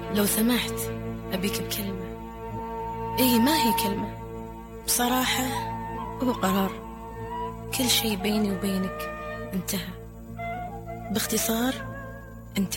لو سمحت أبيك بكلمة. إيه ما هي كلمة، بصراحة هو قرار. كل شيء بيني وبينك انتهى. باختصار